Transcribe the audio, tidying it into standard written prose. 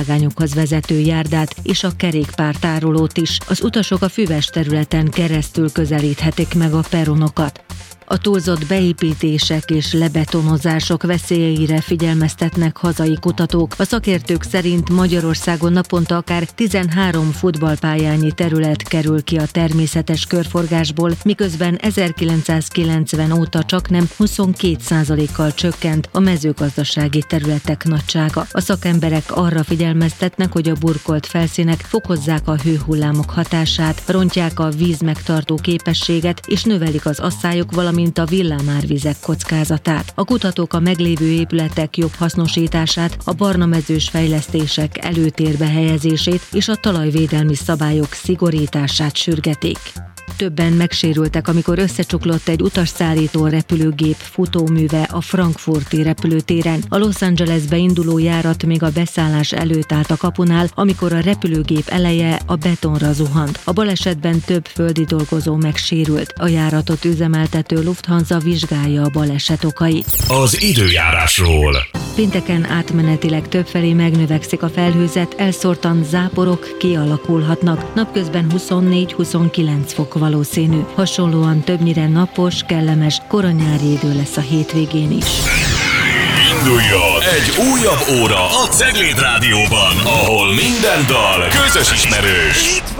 vágányokhoz vezető járdát és a kerékpártárolót is. Az utasok a füves területen keresztül közelíthetik meg a peronokat. A túlzott beépítések és lebetonozások veszélyeire figyelmeztetnek hazai kutatók. A szakértők szerint Magyarországon naponta akár 13 futballpályányi terület kerül ki a természetes körforgásból, miközben 1990 óta csaknem 22%-kal csökkent a mezőgazdasági területek nagysága. A szakemberek arra figyelmeztetnek, hogy a burkolt felszínek fokozzák a hőhullámok hatását, rontják a víz megtartó képességet és növelik az asszályok, valamint a villámárvizek kockázatát. A kutatók a meglévő épületek jobb hasznosítását, a barnamezős fejlesztések előtérbe helyezését és a talajvédelmi szabályok szigorítását sürgetik. Többen megsérültek, amikor összecsuklott egy utasszállító repülőgép futóműve a frankfurti repülőtéren. A Los Angelesbe induló járat még a beszállás előtt állt a kapunál, amikor a repülőgép eleje a betonra zuhant. A balesetben több földi dolgozó megsérült. A járatot üzemeltető Lufthansa vizsgálja a baleset okait. Az időjárásról. Pénteken átmenetileg többfelé megnövekszik a felhőzet, elszórtan záporok kialakulhatnak. Napközben 24-29 fok valószínű. Hasonlóan többnyire napos, kellemes, koranyári idő lesz a hétvégén is. Induljon egy újabb óra a Cegléd Rádióban, ahol minden dal közös ismerős.